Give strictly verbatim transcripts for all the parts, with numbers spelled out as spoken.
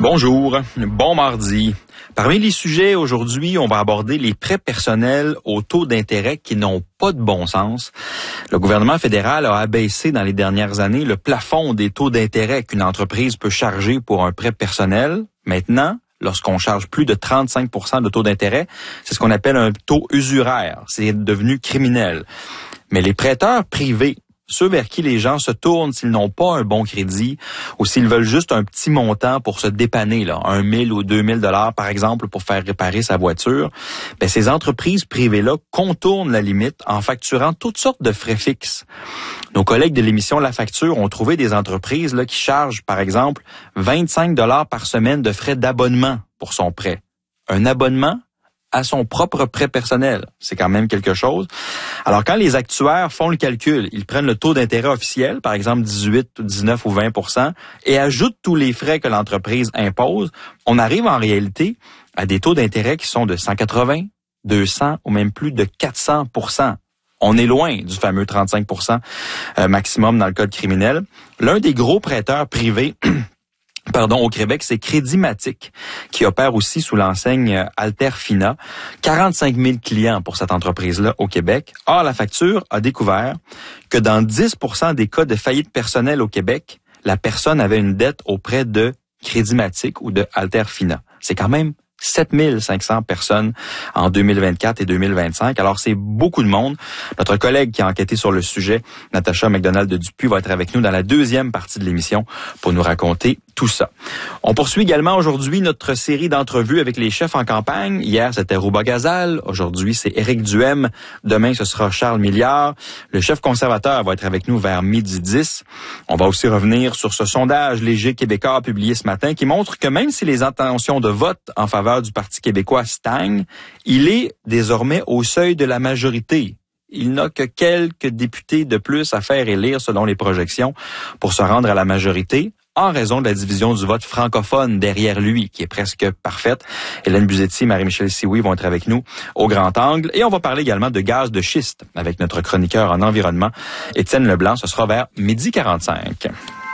Bonjour, bon mardi. Parmi les sujets aujourd'hui, on va aborder les prêts personnels aux taux d'intérêt qui n'ont pas de bon sens. Le gouvernement fédéral a abaissé dans les dernières années le plafond des taux d'intérêt qu'une entreprise peut charger pour un prêt personnel. Maintenant, lorsqu'on charge plus de trente-cinq pour cent de taux d'intérêt, c'est ce qu'on appelle un taux usuraire. C'est devenu criminel. Mais les prêteurs privés, ceux vers qui les gens se tournent s'ils n'ont pas un bon crédit ou s'ils veulent juste un petit montant pour se dépanner, là, un mille ou deux mille dollars par exemple pour faire réparer sa voiture, ben ces entreprises privées-là contournent la limite en facturant toutes sortes de frais fixes. Nos collègues de l'émission La Facture ont trouvé des entreprises là, qui chargent par exemple vingt-cinq dollars par semaine de frais d'abonnement pour son prêt. Un abonnement à son propre prêt personnel. C'est quand même quelque chose. Alors, quand les actuaires font le calcul, ils prennent le taux d'intérêt officiel, par exemple dix-huit, dix-neuf ou vingt pour cent, et ajoutent tous les frais que l'entreprise impose, on arrive en réalité à des taux d'intérêt qui sont de cent quatre-vingts, deux cents ou même plus de quatre cents pour cent. On est loin du fameux trente-cinq pour cent maximum dans le code criminel. L'un des gros prêteurs privés Pardon, au Québec, c'est Crédimatic, qui opère aussi sous l'enseigne Alterfina. quarante-cinq mille clients pour cette entreprise-là au Québec. Or, La Facture a découvert que dans dix pour cent des cas de faillite personnelle au Québec, la personne avait une dette auprès de Crédimatic ou de Alterfina. C'est quand même sept mille cinq cents personnes en deux mille vingt-quatre et deux mille vingt-cinq. Alors, c'est beaucoup de monde. Notre collègue qui a enquêté sur le sujet, Natacha McDonald-Dupuis, va être avec nous dans la deuxième partie de l'émission pour nous raconter tout ça. On poursuit également aujourd'hui notre série d'entrevues avec les chefs en campagne. Hier, c'était Rouba Gazal. Aujourd'hui, c'est Éric Duhem. Demain, ce sera Charles Milliard. Le chef conservateur va être avec nous vers midi dix. On va aussi revenir sur ce sondage léger québécois publié ce matin qui montre que même si les intentions de vote en faveur du Parti québécois stagne, il est désormais au seuil de la majorité. Il n'a que quelques députés de plus à faire élire selon les projections pour se rendre à la majorité, en raison de la division du vote francophone derrière lui, qui est presque parfaite. Hélène Buzetti et Marie-Michel Sioui vont être avec nous au grand angle. Et on va parler également de gaz de schiste avec notre chroniqueur en environnement, Étienne Leblanc. Ce sera vers midi quarante-cinq.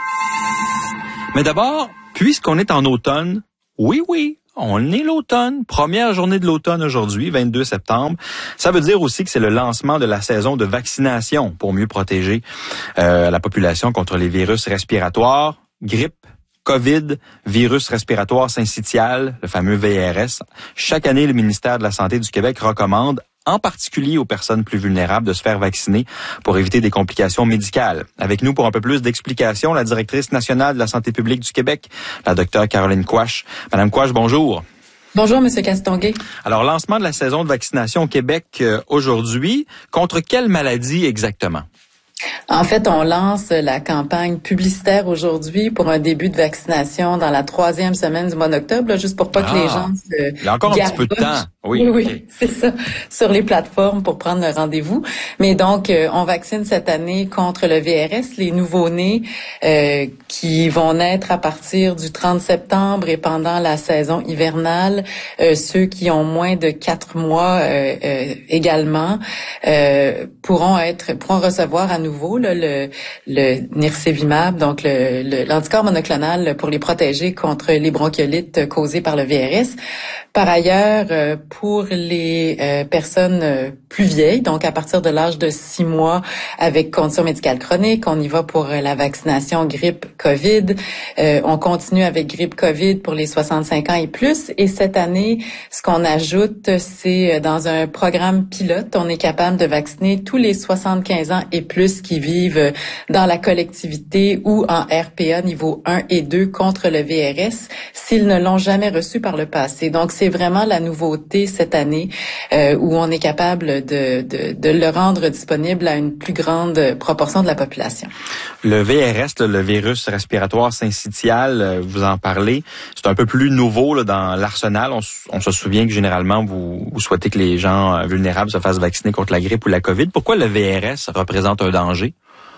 Mais d'abord, puisqu'on est en automne, oui, oui, on est l'automne. Première journée de l'automne aujourd'hui, vingt-deux septembre. Ça veut dire aussi que c'est le lancement de la saison de vaccination pour mieux protéger euh, la population contre les virus respiratoires, grippe, COVID, virus respiratoire syncytial, le fameux V R S. Chaque année, le ministère de la Santé du Québec recommande, en particulier aux personnes plus vulnérables, de se faire vacciner pour éviter des complications médicales. Avec nous pour un peu plus d'explications, la directrice nationale de la santé publique du Québec, la docteure Caroline Quach. Madame Quach, bonjour. Bonjour, Monsieur Castonguay. Alors, lancement de la saison de vaccination au Québec euh, aujourd'hui. Contre quelle maladie exactement? En fait, on lance la campagne publicitaire aujourd'hui pour un début de vaccination dans la troisième semaine du mois d'octobre, là, juste pour pas ah, que les gens se il y a encore un petit peu de temps. Oui, oui, oui okay. C'est ça, sur les plateformes pour prendre le rendez-vous. Mais donc, euh, on vaccine cette année contre le V R S, les nouveau-nés euh, qui vont naître à partir du trente septembre et pendant la saison hivernale, euh, ceux qui ont moins de quatre mois euh, euh, également euh, pourront être pourront recevoir à nouveau là, le, le nirsevimab, donc le, le, l'anticorps monoclonal pour les protéger contre les bronchiolites causées par le V R S. Par ailleurs, euh, pour les euh, personnes euh, plus vieilles, donc à partir de l'âge de six mois avec condition médicale chronique, on y va pour euh, la vaccination grippe COVID. Euh, on continue avec grippe COVID pour les soixante-cinq ans et plus. Et cette année, ce qu'on ajoute, c'est euh, dans un programme pilote, on est capable de vacciner tous les soixante-quinze ans et plus qui vivent dans la collectivité ou en R P A niveau un et deux contre le V R S s'ils ne l'ont jamais reçu par le passé. Donc, c'est vraiment la nouveauté cette année euh, où on est capable de, de, de le rendre disponible à une plus grande proportion de la population. Le V R S, le virus respiratoire syncytial, vous en parlez, c'est un peu plus nouveau là, dans l'arsenal. On, on se souvient que généralement, vous, vous souhaitez que les gens vulnérables se fassent vacciner contre la grippe ou la COVID. Pourquoi le V R S représente un danger?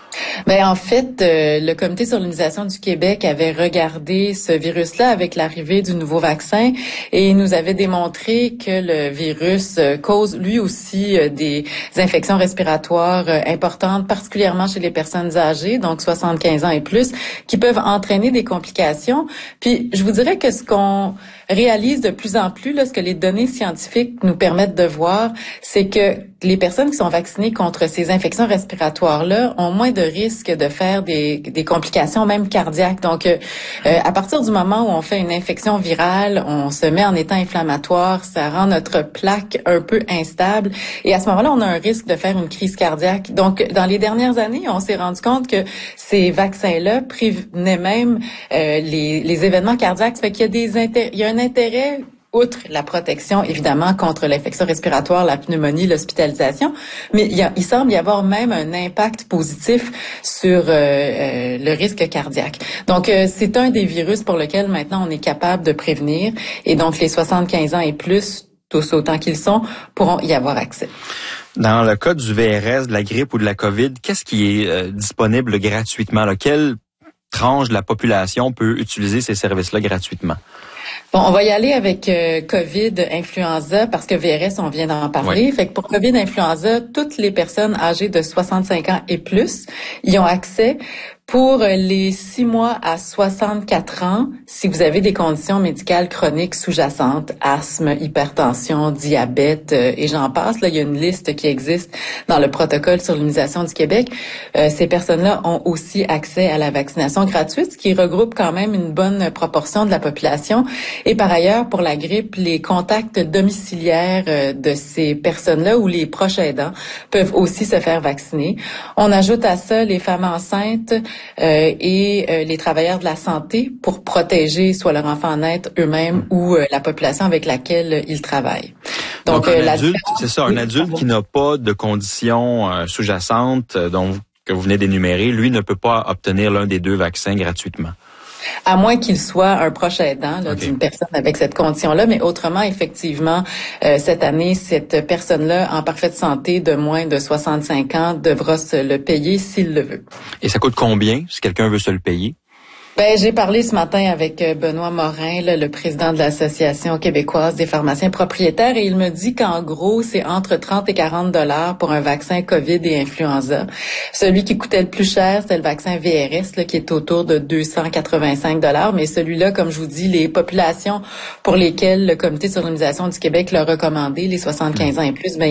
Ben en fait, euh, le Comité sur l'immunisation du Québec avait regardé ce virus-là avec l'arrivée du nouveau vaccin et il nous avait démontré que le virus euh, cause lui aussi euh, des infections respiratoires euh, importantes, particulièrement chez les personnes âgées, donc soixante-quinze ans et plus, qui peuvent entraîner des complications. Puis je vous dirais que ce qu'on réalise de plus en plus, là, ce que les données scientifiques nous permettent de voir, c'est que les personnes qui sont vaccinées contre ces infections respiratoires-là ont moins de risques de faire des, des complications, même cardiaques. Donc, euh, à partir du moment où on fait une infection virale, on se met en état inflammatoire, ça rend notre plaque un peu instable. Et à ce moment-là, on a un risque de faire une crise cardiaque. Donc, dans les dernières années, on s'est rendu compte que ces vaccins-là prévenaient même euh, les, les événements cardiaques. Ça fait qu'il y a des intér- il y a un intérêt, outre la protection, évidemment, contre l'infection respiratoire, la pneumonie, l'hospitalisation, mais il, y a, il semble y avoir même un impact positif sur euh, euh, le risque cardiaque. Donc, euh, c'est un des virus pour lequel maintenant on est capable de prévenir, et donc les soixante-quinze ans et plus, tous autant qu'ils sont, pourront y avoir accès. Dans le cas du V R S, de la grippe ou de la COVID, qu'est-ce qui est euh, disponible gratuitement? Là? Quelle tranche de la population peut utiliser ces services-là gratuitement? Bon, on va y aller avec euh, COVID, influenza, parce que V R S, on vient d'en parler. Oui. Fait que pour COVID, influenza, toutes les personnes âgées de soixante-cinq ans et plus y ont accès. Pour les six mois à soixante-quatre ans, si vous avez des conditions médicales chroniques sous-jacentes, asthme, hypertension, diabète euh, et j'en passe, là, il y a une liste qui existe dans le protocole sur l'immunisation du Québec. Euh, ces personnes-là ont aussi accès à la vaccination gratuite, ce qui regroupe quand même une bonne proportion de la population. Et par ailleurs, pour la grippe, les contacts domiciliaires euh, de ces personnes-là ou les proches aidants peuvent aussi se faire vacciner. On ajoute à ça les femmes enceintes, Euh, et euh, les travailleurs de la santé pour protéger soit leur enfant naître eux-mêmes ou euh, la population avec laquelle ils travaillent. Donc, Donc un euh, adulte, c'est ça, un oui, adulte qui n'a pas de conditions euh, sous-jacentes euh, dont que vous venez d'énumérer, lui ne peut pas obtenir l'un des deux vaccins gratuitement. À moins qu'il soit un proche aidant là, okay. d'une personne avec cette condition-là, mais autrement, effectivement, euh, cette année, cette personne-là en parfaite santé de moins de soixante-cinq ans devra se le payer s'il le veut. Et ça coûte combien si quelqu'un veut se le payer? Ben, j'ai parlé ce matin avec Benoît Morin, là, le président de l'Association québécoise des pharmaciens propriétaires, et il me dit qu'en gros, c'est entre trente et quarante dollars pour un vaccin COVID et influenza. Celui qui coûtait le plus cher, c'est le vaccin V R S, là, qui est autour de deux cent quatre-vingt-cinq dollars. Mais celui-là, comme je vous dis, les populations pour lesquelles le Comité sur l'immunisation du Québec l'a recommandé, les soixante-quinze ans et plus, ben